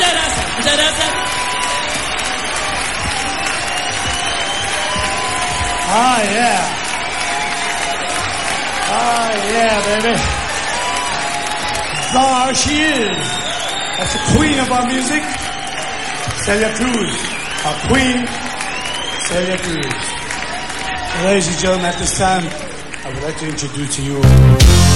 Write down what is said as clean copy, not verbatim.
gracias, muchas gracias. Ah, yeah. Ah, yeah, baby. There she is. That's the queen of our music, Celia Cruz. Our queen, Celia Cruz. Ladies and gentlemen, at this time, I would like to introduce to you